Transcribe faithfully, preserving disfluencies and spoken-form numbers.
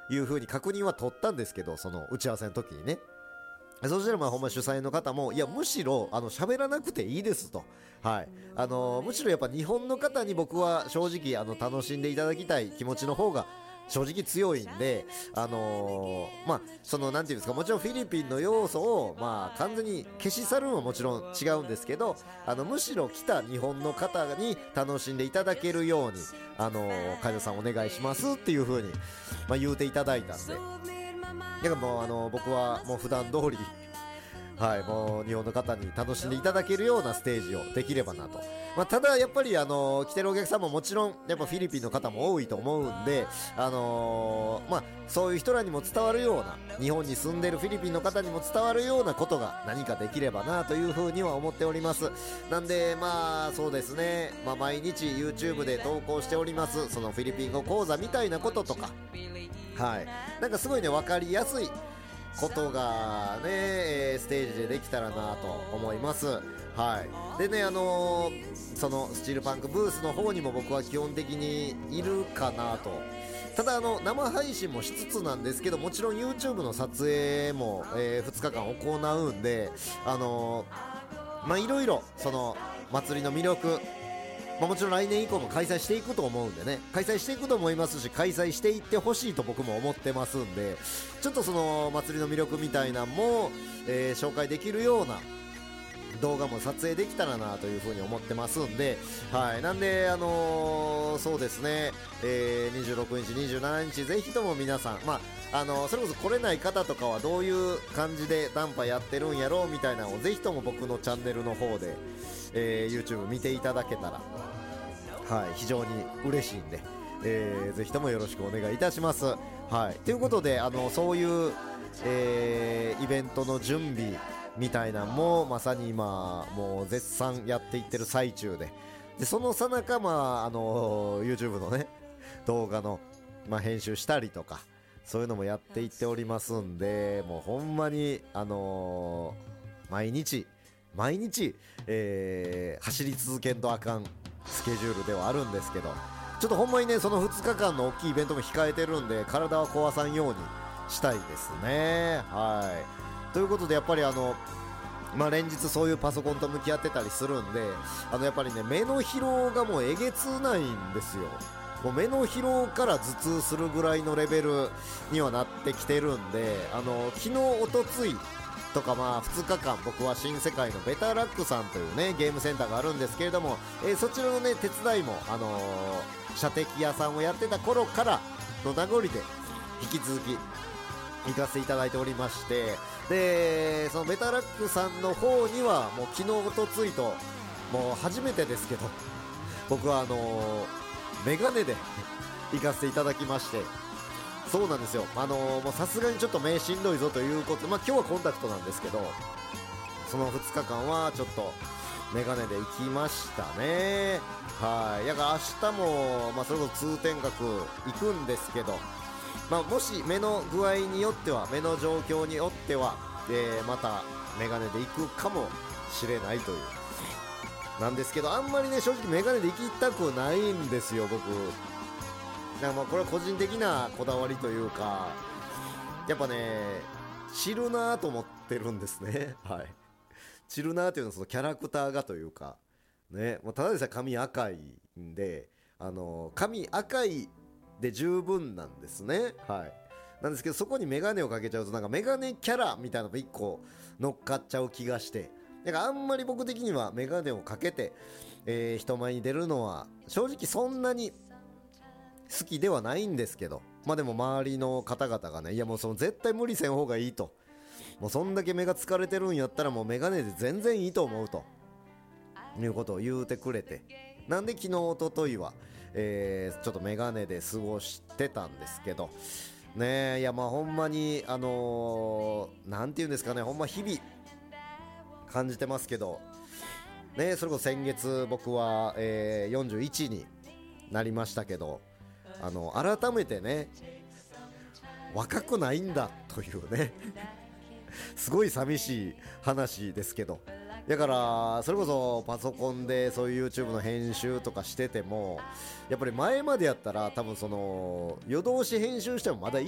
いう風に確認は取ったんですけど、その打ち合わせの時にね。そしたらまあほんま主催の方も、いやむしろあの喋らなくていいですと、はい、あのー、むしろやっぱ日本の方に僕は正直あの楽しんでいただきたい気持ちの方が正直強いんで、あのー、まあそのなんていうんですか、もちろんフィリピンの要素をまあ完全に消し去るのはもちろん違うんですけど、あのむしろ来た日本の方に楽しんでいただけるように、あのー、海田さんお願いしますっていう風にまあ言うていただいたんで、だからもうあの僕はもう普段通りはいもう日本の方に楽しんでいただけるようなステージをできればなと。まあ、ただやっぱりあの来てるお客さんももちろんやっぱフィリピンの方も多いと思うんで、あのー、まあそういう人らにも伝わるような、日本に住んでるフィリピンの方にも伝わるようなことが何かできればなというふうには思っております。なんでまあそうですね、まあ毎日 YouTube で投稿しておりますそのフィリピン語講座みたいなこととか、はいなんかすごいね分かりやすいことがねステージでできたらなと思います。はいでねあのー、そのスチールパンクブースの方にも僕は基本的にいるかなと。ただあの生配信もしつつなんですけど、もちろん YouTube の撮影も、えー、ふつかかん行うんで、あのー、まあいろいろその祭りの魅力、まあ、もちろん来年以降も開催していくと思うんでね、開催していくと思いますし、開催していってほしいと僕も思ってますんで、ちょっとその祭りの魅力みたいなのも、えー、紹介できるような動画も撮影できたらなというふうに思ってますんで、はいなんであのー、そうですね、えー、にじゅうろくにちにじゅうしちにちぜひとも皆さん、まああのー、それこそ来れない方とかはどういう感じでダンパやってるんやろうみたいなのをぜひとも僕のチャンネルの方で、えー、YouTube 見ていただけたらはい非常に嬉しいんで、えー、ぜひともよろしくお願いいたします。はいということであのそういう、えー、イベントの準備みたいなのもまさに今もう絶賛やっていってる最中で、でそのさなかまああの YouTube のね動画の、まあ、編集したりとかそういうのもやっていっておりますんで、もうほんまにあのー、毎日毎日、えー、走り続けんとあかんスケジュールではあるんですけど、ちょっとほんまにねそのふつかかんの大きいイベントも控えてるんで、体は壊さんようにしたいですね。はいということでやっぱりあのまあ連日そういうパソコンと向き合ってたりするんで、あのやっぱりね目の疲労がもうえげつないんですよ。もう目の疲労から頭痛するぐらいのレベルにはなってきてるんで、あの昨日おとついとかまあふつかかん僕は新世界のベターラックさんというねゲームセンターがあるんですけれども、えー、そちらのね手伝いもあのー、射的屋さんをやってた頃からの名残で引き続き行かせていただいておりまして、でそのベターラックさんの方にはもう昨日おとついともう初めてですけど僕はあのー、メガネで行かせていただきまして、そうなんですよ、あのー、もうさすがにちょっと目しんどいぞということで、まあ今日はコンタクトなんですけど、そのふつかかんはちょっとメガネで行きましたね。はいだから明日も、まあ、それこそ通天閣行くんですけど、まあ、もし目の具合によっては目の状況によっては、えー、またメガネで行くかもしれないというなんですけど、あんまりね正直メガネで行きたくないんですよ僕。なんかまあこれは個人的なこだわりというか、やっぱねチルなと思ってるんですね。はいチルなというのはそのキャラクターがというかね、もうただでさえ髪赤いんで、あの髪赤いで十分なんですね。はいなんですけど、そこにメガネをかけちゃうとなんかメガネキャラみたいなのが一個乗っかっちゃう気がして、だからあんまり僕的にはメガネをかけて、えー、人前に出るのは正直そんなに好きではないんですけど、まあでも周りの方々がね、いやもうその絶対無理せん方がいいと、もうそんだけ目が疲れてるんやったらもうメガネで全然いいと思うということを言うてくれて、なんで昨日おとといは、えー、ちょっとメガネで過ごしてたんですけどねえ、いやまあほんまにあのー、なんていうんですかね、ほんま日々感じてますけどね、それこそ先月僕は、えー、よんじゅういちになりましたけど、あの改めてね若くないんだというねすごい寂しい話ですけど、だからそれこそパソコンでそういう YouTube の編集とかしててもやっぱり前までやったら多分その夜通し編集してもまだい